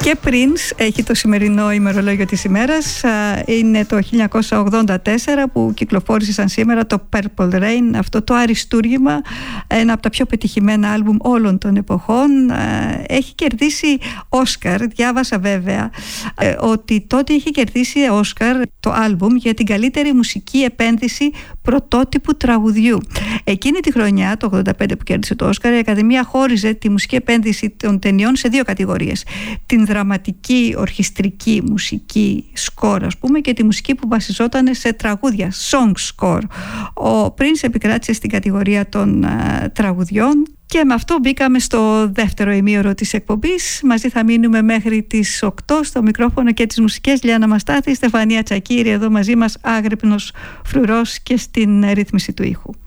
Και Prince έχει το σημερινό ημερολόγιο της ημέρας. Είναι το 1984 που κυκλοφόρησε σαν σήμερα το Purple Rain, αυτό το αριστούργημα, ένα από τα πιο πετυχημένα άλμπουμ όλων των εποχών. Έχει κερδίσει Όσκαρ. Διάβασα βέβαια ότι τότε είχε κερδίσει Όσκαρ το άλμπουμ για την καλύτερη μουσική επένδυση πρωτότυπου τραγουδιού. Εκείνη τη χρονιά, το 1985 που κέρδισε το Όσκαρ, η Ακαδημία χώριζε τη μουσική επένδυση των ταινιών σε δύο κατηγορίες. Την δραματική, ορχιστρική μουσική score, ας πούμε, και τη μουσική που βασιζόταν σε τραγούδια, song score. Ο Prince επικράτησε στην κατηγορία των τραγουδιών. Και με αυτό μπήκαμε στο δεύτερο ημίωρο της εκπομπής. Μαζί θα μείνουμε μέχρι τις 8 στο μικρόφωνο και τις μουσικές. Λιάννα Μαστάθη, Στεφανία Τσακύρη εδώ μαζί μας, άγρυπνος φρουρός και στην ρύθμιση του ήχου.